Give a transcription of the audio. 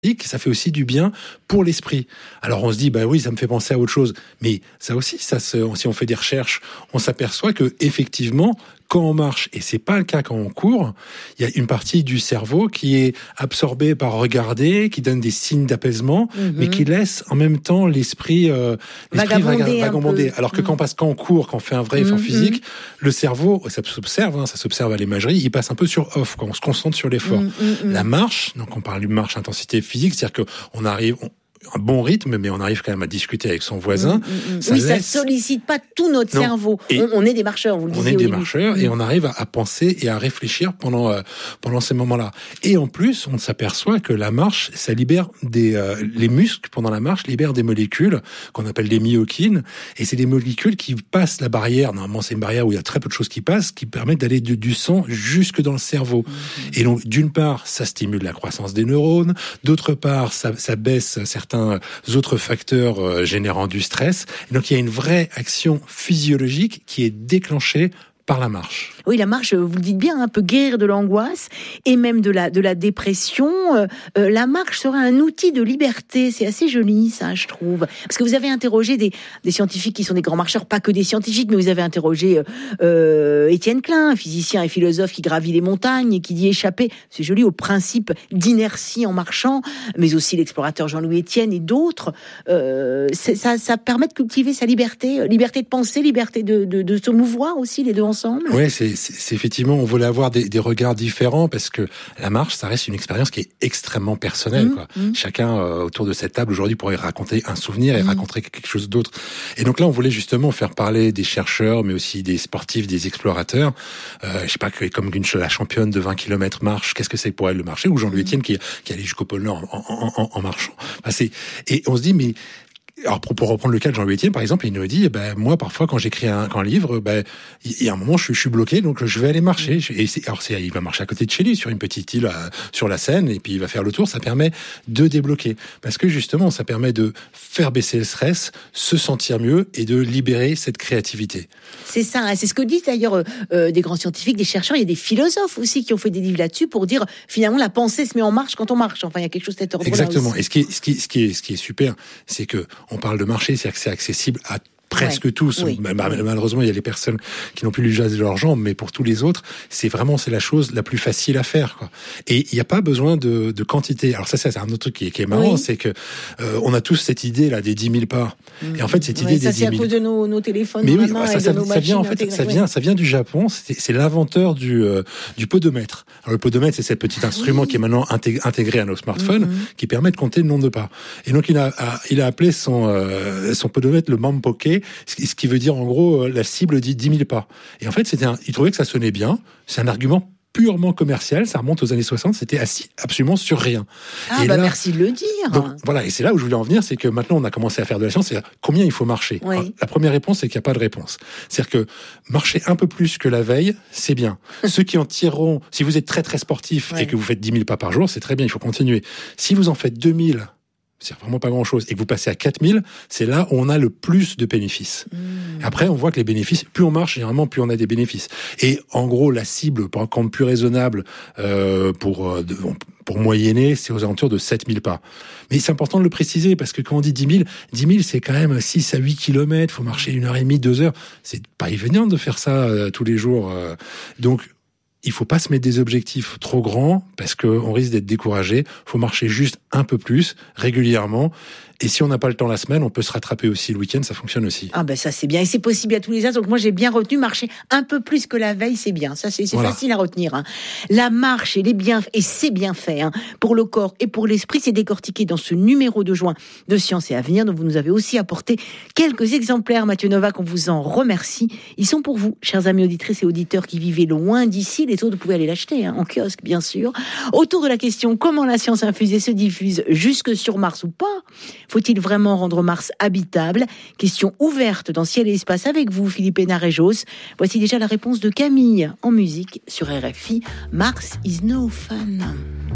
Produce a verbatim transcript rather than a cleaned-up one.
ça fait aussi du bien pour l'esprit. Alors on se dit, bah oui, ça me fait penser à autre chose. Mais ça aussi, ça se, si on fait des recherches, on s'aperçoit que effectivement, quand on marche, et c'est pas le cas quand on court, il y a une partie du cerveau qui est absorbée par regarder, qui donne des signes d'apaisement, mm-hmm. mais qui laisse en même temps l'esprit, euh, l'esprit vagabonder. vagabonder. Alors que mm-hmm. quand, on passe, quand on court, quand on fait un vrai effort mm-hmm. physique, le cerveau, ça s'observe, hein, ça s'observe à l'imagerie, il passe un peu sur off, quand on se concentre sur l'effort. Mm-hmm. La marche, donc on parle de marche intensité physique, c'est-à-dire qu'on arrive... On, un bon rythme, mais on arrive quand même à discuter avec son voisin. Mmh, mmh. Ça oui, laisse... ça sollicite pas tout notre non. cerveau. On, on est des marcheurs, vous le disiez. On est des au marcheurs début. et on arrive à, à penser et à réfléchir pendant euh, pendant ces moments-là. Et en plus, on s'aperçoit que la marche, ça libère des euh, les muscles pendant la marche libèrent des molécules qu'on appelle des myokines, et c'est des molécules qui passent la barrière. Normalement, c'est une barrière où il y a très peu de choses qui passent, qui permettent d'aller du, du sang jusque dans le cerveau. Mmh. Et donc, d'une part, ça stimule la croissance des neurones. D'autre part, ça, ça baisse certains autres facteurs euh, générant du stress. Et donc, il y a une vraie action physiologique qui est déclenchée par la marche. Oui, la marche, vous le dites bien, hein, peut guérir de l'angoisse et même de la, de la dépression. Euh, euh, la marche serait un outil de liberté. C'est assez joli, ça, je trouve. Parce que vous avez interrogé des, des scientifiques qui sont des grands marcheurs, pas que des scientifiques, mais vous avez interrogé euh, Étienne Klein, physicien et philosophe qui gravit les montagnes et qui dit échapper, c'est joli, au principe d'inertie en marchant, mais aussi l'explorateur Jean-Louis Etienne et d'autres. Euh, ça, ça permet de cultiver sa liberté, liberté de penser, liberté de, de, de se mouvoir aussi, les deux ensemble. Ouais, c'est, c'est, c'est effectivement, on voulait avoir des, des regards différents parce que la marche, ça reste une expérience qui est extrêmement personnelle. Mmh, quoi. Mmh. Chacun euh, autour de cette table aujourd'hui pourrait raconter un souvenir et mmh. raconter quelque chose d'autre. Et donc là, on voulait justement faire parler des chercheurs, mais aussi des sportifs, des explorateurs. Euh, je sais pas, comme une, la championne de vingt kilomètres marche, qu'est-ce que c'est pour elle le marcher, ou Jean-Louis Etienne mmh. qui, qui allait jusqu'au pôle Nord en, en, en, en marchant. Enfin, c'est, et on se dit, mais alors pour, pour reprendre le cas de Jean-Louis Etienne, par exemple, il nous dit, ben moi parfois quand j'écris un, un livre, ben il y a un moment je, je suis bloqué, donc je vais aller marcher. Et c'est, alors c'est, il va marcher à côté de chez lui, sur une petite île à, sur la Seine, et puis il va faire le tour. Ça permet de débloquer, parce que justement, ça permet de faire baisser le stress, se sentir mieux et de libérer cette créativité. C'est ça, hein, c'est ce que disent d'ailleurs euh, des grands scientifiques, des chercheurs. Il y a des philosophes aussi qui ont fait des livres là-dessus pour dire finalement la pensée se met en marche quand on marche. Enfin, il y a quelque chose de cet ordre-là. Exactement. Aussi. Et ce qui est, ce qui, ce qui est, ce qui est super, c'est que on parle de marcher, c'est-à-dire que c'est accessible à presque ouais, tous. Oui, Malheureusement, il y a les personnes qui n'ont plus l'usage de leurs jambes, mais pour tous les autres, c'est vraiment c'est la chose la plus facile à faire, quoi. Et il n'y a pas besoin de, de quantité. Alors ça, ça c'est un autre truc qui est, qui est marrant, oui. c'est que euh, on a tous cette idée là des dix mille pas. Mmh. Et en fait, cette ouais, idée ça, des dix mille. Ça c'est à cause de nos, nos téléphones. Mais dans oui, la main ça, et ça, de nos ça vient en fait, ça vient, ça vient du Japon. C'est, c'est l'inventeur du euh, du podomètre. Alors le podomètre, c'est ce petit instrument oui. qui est maintenant intégré, intégré à nos smartphones, mmh. qui permet de compter le nombre de pas. Et donc il a, a il a appelé son euh, son podomètre le Mampoke, ce qui veut dire en gros la cible dit dix mille pas. Et en fait, c'était un, il trouvait que ça sonnait bien. C'est un argument purement commercial, ça remonte aux années soixante, c'était assis absolument sur rien. Ah et bah là, merci de le dire. Donc, voilà, et c'est là où je voulais en venir, c'est que maintenant on a commencé à faire de la science, c'est combien il faut marcher. Oui. Alors, la première réponse, c'est qu'il n'y a pas de réponse. C'est-à-dire que marcher un peu plus que la veille, c'est bien. Ceux qui en tireront, si vous êtes très très sportif ouais. et que vous faites dix mille pas par jour, c'est très bien, il faut continuer. Si vous en faites deux mille, c'est vraiment pas grand-chose, et que vous passez à quatre mille, c'est là où on a le plus de bénéfices. Mmh. Après, on voit que les bénéfices, plus on marche, généralement, plus on a des bénéfices. Et en gros, la cible, pour un plus raisonnable, euh, pour, euh, de, pour moyenner, c'est aux alentours de sept mille pas. Mais c'est important de le préciser, parce que quand on dit dix mille, dix mille, c'est quand même six à huit kilomètres, faut marcher une heure et demie, deux heures. C'est pas évident de faire ça euh, tous les jours. Euh. Donc, il faut pas se mettre des objectifs trop grands parce qu'on risque d'être découragé. Faut marcher juste un peu plus, régulièrement. Et si on n'a pas le temps la semaine, on peut se rattraper aussi le week-end, ça fonctionne aussi. Ah ben ça c'est bien, et c'est possible à tous les âges. Donc moi j'ai bien retenu, marcher un peu plus que la veille, c'est bien. Ça c'est, c'est voilà. facile à retenir. Hein. La marche et les bienfaits, et c'est bien fait, hein, pour le corps et pour l'esprit, c'est décortiqué dans ce numéro de juin de Science et Avenir, dont vous nous avez aussi apporté quelques exemplaires, Mathieu Novak, on vous en remercie. Ils sont pour vous, chers amis auditrices et auditeurs qui vivez loin d'ici. Les autres, vous pouvez aller l'acheter, hein, en kiosque bien sûr. Autour de la question, comment la science infusée se diffuse jusque sur Mars ou pas ? Faut-il vraiment rendre Mars habitable ? Question ouverte dans Ciel et Espace avec vous, Philippe Hénard-Josse. Voici déjà la réponse de Camille en musique sur R F I. Mars is no fun.